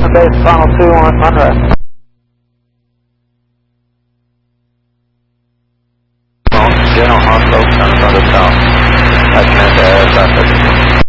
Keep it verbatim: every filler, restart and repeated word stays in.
base, final two one, unrest. General Hospital, San Antonio South. I can answer air traffic.